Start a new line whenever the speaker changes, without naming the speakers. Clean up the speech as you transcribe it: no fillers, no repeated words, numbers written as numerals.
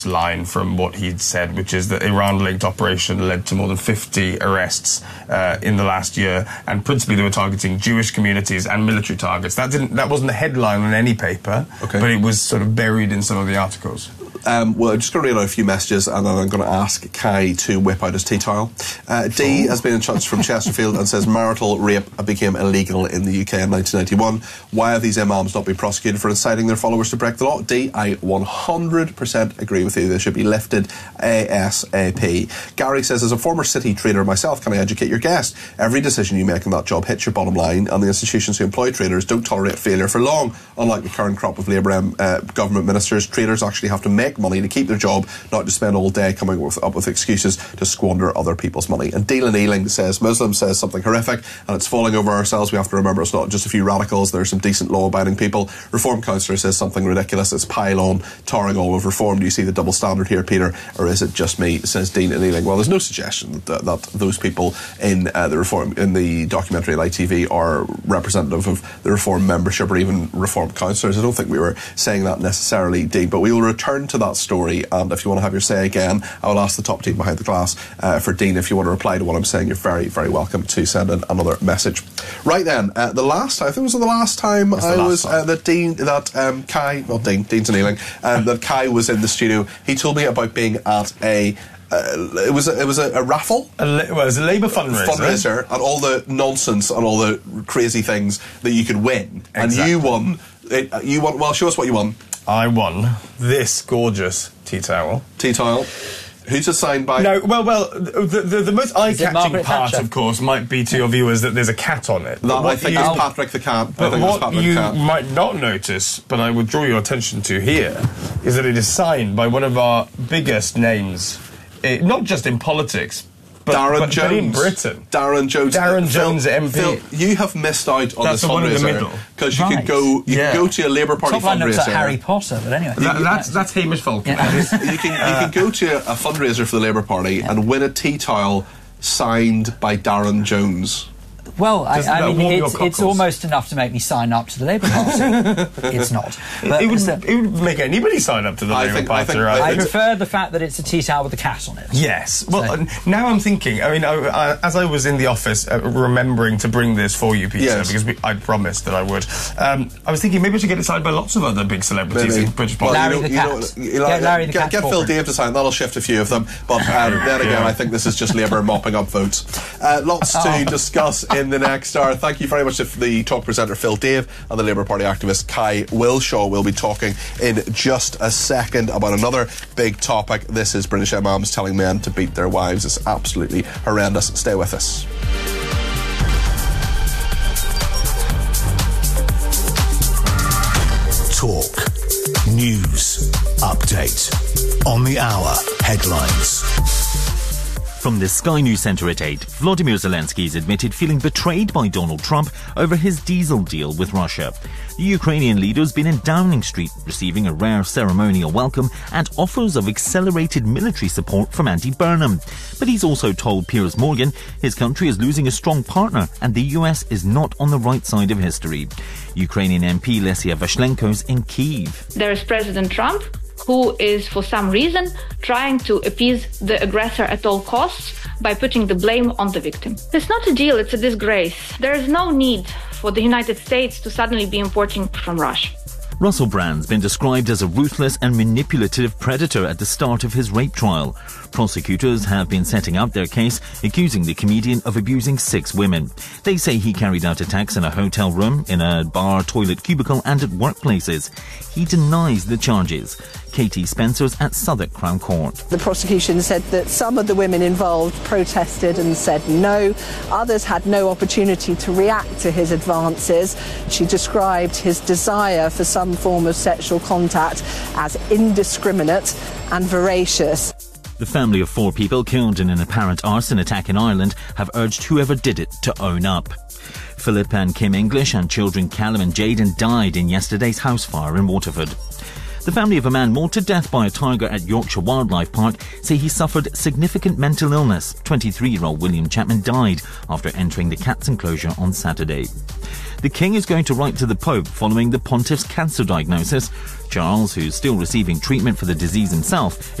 line from what he'd said, which is that Iran-linked operation led to more than 50 arrests in the last year, and principally they were targeting Jewish communities and military targets. That wasn't a headline on any paper, but it was sort of buried in some of the articles.
Well, I'm just going to read out a few messages and then I'm going to ask Kai to whip out his tea towel. Dee has been in touch from Chesterfield and says marital rape became illegal in the UK in 1991. Why have these imams not been prosecuted for inciting their followers to break the law? Dee, I 100% agree with you. They should be lifted ASAP. Gary says, as a former city trader myself, can I educate your guest? Every decision you make in that job hits your bottom line, and the institutions who employ traders don't tolerate failure for long. Unlike the current crop of Labour government ministers, traders actually have to make money to keep their job, not to spend all day coming up with excuses to squander other people's money. And Dylan Ealing says, Muslim says something horrific and it's falling over ourselves. We have to remember it's not just a few radicals, there are some decent law-abiding people. Reform councillor says something ridiculous. It's pile on, tarring all of reform. Do you see the double standard here, Peter, or is it just me? Says Dean and Ealing. Well, there's no suggestion that those people in the documentary on ITV are representative of the Reform membership or even Reform councillors. I don't think we were saying that necessarily, Dean, but we will return to that story, and if you want to have your say again, I will ask the top team behind the glass for Dean. If you want to reply to what I'm saying, you're very, very welcome to send in another message. Right then, the last time, I think it was the last time Dean's and Ealing, that Kai was in the studio, he told me about being at it was a raffle.
It was a Labour fundraiser,
and all the nonsense and all the crazy things that you could win. Exactly. And you won. Well, show us what you won.
I won this gorgeous tea towel.
Tea towel. Who's it signed by?
No, well, the most eye-catching part, of course, might be to your viewers that there's a cat on it.
I think it's Patrick the cat.
But what you might not notice, but I would draw your attention to here, is that it is signed by one of our biggest names, not just in politics,
Darren Jones.
But in Britain.
Darren Jones.
Darren Jones MP.
Phil, you have missed out on this fundraiser. Because you can go to a Labour Party
Top line
fundraiser.
Looks like Harry Potter, but anyway.
That's Hamish Falcon.
Yeah.
you can go to a fundraiser for the Labour Party and win a tea towel signed by Darren Jones.
Well, I mean, it's almost enough to make me sign up to the Labour Party. It's not. But
it would make anybody sign up to the Labour Party.
I prefer the fact that it's a tea towel with a cat on it.
Yes. Well, now I'm thinking, I mean, as I was in the office remembering to bring this for you, Peter, because I'd promised that I would, I was thinking maybe I should get it signed by lots of other big celebrities in British politics.
Larry the cat. Larry the cat.
Get Phil Dave to sign. That'll shift a few of them. But then again, I think this is just Labour mopping up votes. Lots to discuss in the next hour. Thank you very much to the talk presenter Phil Dave and the Labour Party activist Kai Wilshaw. We'll be talking in just a second about another big topic. This is British imams telling men to beat their wives. It's absolutely horrendous. Stay with us.
Talk. News. Update. On the hour. Headlines.
From the Sky News Centre at 8, Volodymyr Zelensky has admitted feeling betrayed by Donald Trump over his diesel deal with Russia. The Ukrainian leader has been in Downing Street, receiving a rare ceremonial welcome and offers of accelerated military support from Andy Burnham. But he's also told Piers Morgan his country is losing a strong partner and the US is not on the right side of history. Ukrainian MP Lesia Vashlenko's in Kyiv.
There is President Trump, who is, for some reason, trying to appease the aggressor at all costs by putting the blame on the victim. It's not a deal, it's a disgrace. There is no need for the United States to suddenly be importing from Russia.
Russell Brand's been described as a ruthless and manipulative predator at the start of his rape trial. Prosecutors have been setting out their case, accusing the comedian of abusing 6 women. They say he carried out attacks in a hotel room, in a bar, toilet cubicle and at workplaces. He denies the charges. Katie Spencer's at Southwark Crown Court.
The prosecution said that some of the women involved protested and said no. Others had no opportunity to react to his advances. She described his desire for some form of sexual contact as indiscriminate and voracious.
The family of 4 people killed in an apparent arson attack in Ireland have urged whoever did it to own up. Philip and Kim English and children Callum and Jaden died in yesterday's house fire in Waterford. The family of a man mauled to death by a tiger at Yorkshire Wildlife Park say he suffered significant mental illness. 23-year-old William Chapman died after entering the cat's enclosure on Saturday. The King is going to write to the Pope following the pontiff's cancer diagnosis. Charles, who's still receiving treatment for the disease himself,